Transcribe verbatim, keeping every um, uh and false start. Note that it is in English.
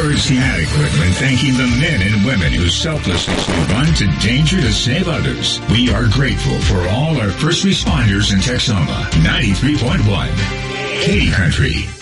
Emergency Adequate when thanking the men and women who selflessly run to danger to save others. We are grateful for all our first responders in Texoma. ninety-three point one Katy Country.